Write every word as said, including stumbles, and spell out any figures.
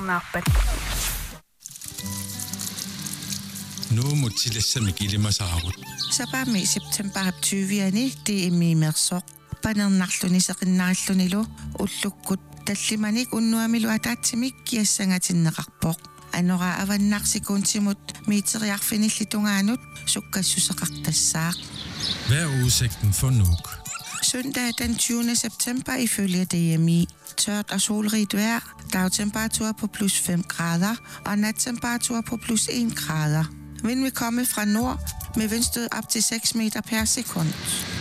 qinnarnarpat nu mutilassami kilimasaarut Sapami september tyviani det emimersoq panernerluni seqinnarillunilu ullukkut tallimanik unnuamilu ataatsimik kiassangatinneqarpoq anora avannarsikuntimut miiteriarfinillitungaanut sukkassuseqartassaaq. Hvad er udsigten for Nuuk? Søndag den tyvende september ifølge D M I. Tørt og solrigt vejr, dagtemperatur på plus fem grader og nattemperatur på plus en grader. Vind vil komme fra nord med vindstød op til seks meter per sekund.